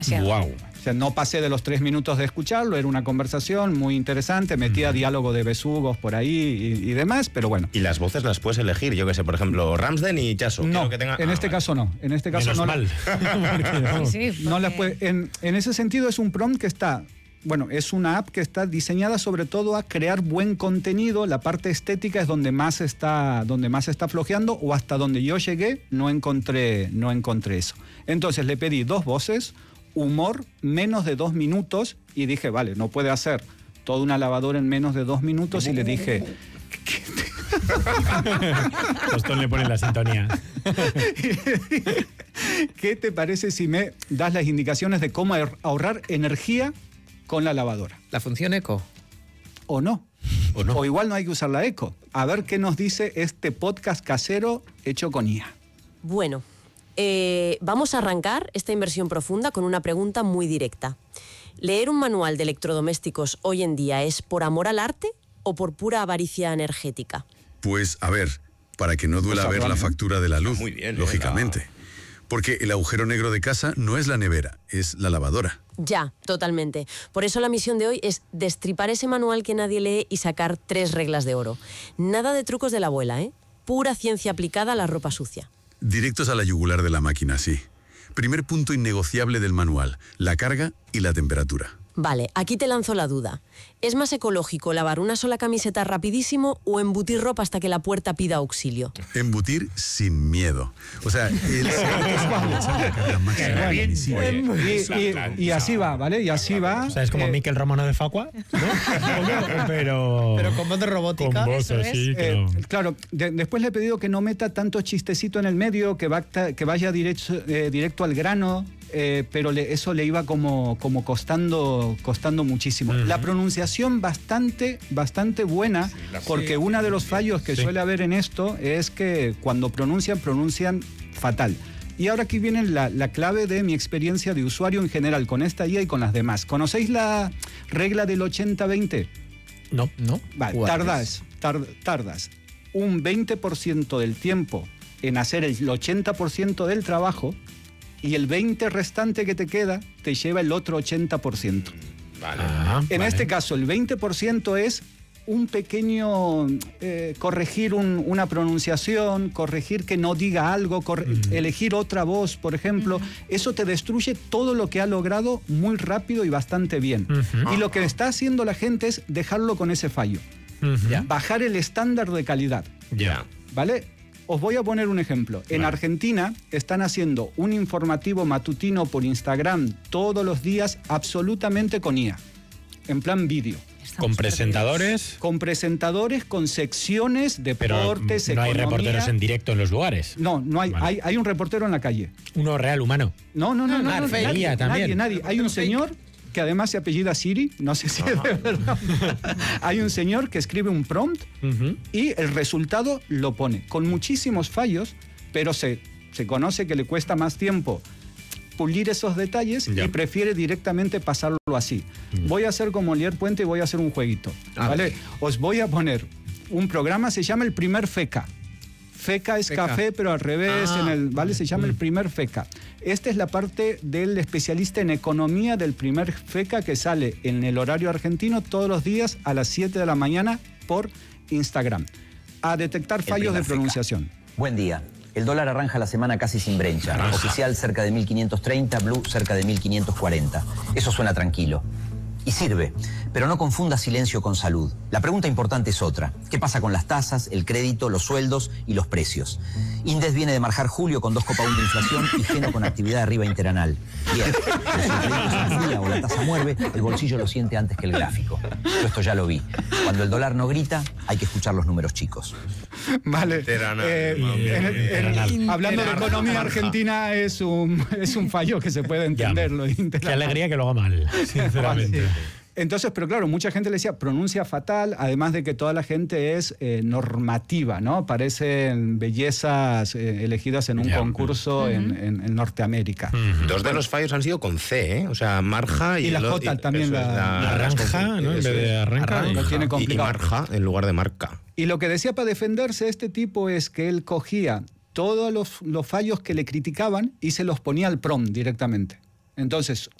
Wow. O sea, no pasé de los 3 minutos de escucharlo, era una conversación muy interesante, metía diálogo de besugos por ahí y demás, pero bueno. Y las voces las puedes elegir, yo qué sé, por ejemplo, Ramsden y Chaso. No, que tenga... en este caso no. En este caso no. Mal. No las puede, en ese sentido es un prompt que está... Bueno, es una app que está diseñada sobre todo a crear buen contenido. La parte estética es donde más está flojeando, o hasta donde yo llegué no encontré eso. Entonces le pedí 2 voces, humor, menos de 2 minutos, y dije, vale, no puede hacer toda una lavadora en menos de 2 minutos, y le dije... Tostón le pone la sintonía. ¿Qué te parece si me das las indicaciones de cómo ahorrar energía con la lavadora? ¿La función eco? ¿O no? O igual no hay que usar la eco. A ver qué nos dice este podcast casero hecho con IA. Bueno, vamos a arrancar esta inversión profunda con una pregunta muy directa. ¿Leer un manual de electrodomésticos hoy en día es por amor al arte o por pura avaricia energética? Pues, a ver, para que no duela ver la factura de la luz, muy bien, lógicamente. Porque el agujero negro de casa no es la nevera, es la lavadora. Ya, totalmente. Por eso la misión de hoy es destripar ese manual que nadie lee y sacar 3 reglas de oro. Nada de trucos de la abuela, ¿eh? Pura ciencia aplicada a la ropa sucia. Directos a la yugular de la máquina, sí. Primer punto innegociable del manual, la carga y la temperatura. Vale, aquí te lanzo la duda. ¿Es más ecológico lavar una sola camiseta rapidísimo o embutir ropa hasta que la puerta pida auxilio? Embutir sin miedo. O sea, y así va, ¿vale? Y así va. O sea, es como Miquel Romano de Facua, ¿no? Pero con voz de robótica. Con voz así, claro, después le he pedido que no meta tanto chistecito en el medio, que vaya directo al grano. Pero eso le iba como costando muchísimo. La pronunciación bastante buena, porque uno de los fallos que suele haber en esto es que cuando pronuncian fatal. Y ahora aquí viene la clave de mi experiencia de usuario en general con esta IA y con las demás. ¿Conocéis la regla del 80-20? No. Vale, tardas un 20% del tiempo en hacer el 80% del trabajo, y el 20% restante que te queda te lleva el otro 80%. En este caso, el 20% es un pequeño corregir una pronunciación, corregir que no diga algo, elegir otra voz, por ejemplo. Eso te destruye todo lo que ha logrado muy rápido y bastante bien. Y lo que está haciendo la gente es dejarlo con ese fallo. Bajar el estándar de calidad. ¿Vale? Os voy a poner un ejemplo. En Argentina están haciendo un informativo matutino por Instagram todos los días absolutamente con IA, en plan vídeo. ¿Con presentadores? Con presentadores, con secciones, deportes, pero no hay economía. reporteros en directo en los lugares. No hay. Vale. Hay un reportero en la calle. Uno real, humano. No. Nadie. Hay un señor que además se apellida Siri, no sé si es de verdad. Hay un señor que escribe un prompt y el resultado lo pone, con muchísimos fallos, pero se conoce que le cuesta más tiempo pulir esos detalles y prefiere directamente pasarlo así. Voy a hacer como Lier Puente y voy a hacer un jueguito, ¿vale? Os voy a poner un programa, se llama El Primer FECA. FECA es café, pero al revés, ¿vale? Se llama El Primer FECA. Esta es la parte del especialista en economía del Primer FECA, que sale en el horario argentino todos los días a las 7 de la mañana por Instagram, a detectar fallos de pronunciación. Buen día. El dólar arranca la semana casi sin brencha. Oficial cerca de 1.530, Blue cerca de 1.540. Eso suena tranquilo. Y sirve, pero no confunda silencio con salud. La pregunta importante es otra. ¿Qué pasa con las tasas, el crédito, los sueldos y los precios? Indes viene de marcar julio con 2,1 de inflación y Geno con actividad arriba interanal. Bien, si el crédito se enfría o la tasa muerde, el bolsillo lo siente antes que el gráfico. Yo esto ya lo vi. Cuando el dólar no grita, hay que escuchar los números chicos. Vale. Hablando de economía argentina, es un fallo que se puede entenderlo. Qué alegría que lo haga mal, sinceramente. Entonces, pero claro, mucha gente le decía, pronuncia fatal, además de que toda la gente es normativa, ¿no? Parecen bellezas elegidas en un concurso en Norteamérica. Dos de los fallos han sido con C, ¿eh? O sea, Marja y la J también. La Ranja, ¿no? En vez de Arranca. Lo tiene complicado. Y Marja en lugar de Marca. Y lo que decía para defenderse este tipo es que él cogía todos los fallos que le criticaban y se los ponía al prompt directamente. Entonces,